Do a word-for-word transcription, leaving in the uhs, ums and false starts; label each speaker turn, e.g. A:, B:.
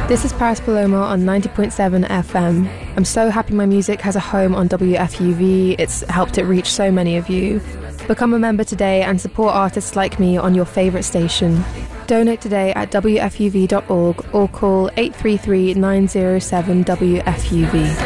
A: This is Paris Paloma on ninety point seven F M. I'm so happy my music has a home on W F U V. It's helped it reach so many of you. Become a member today and support artists like me on your favourite station. Donate today at W F U V dot org or call eight three three nine zero seven W F U V.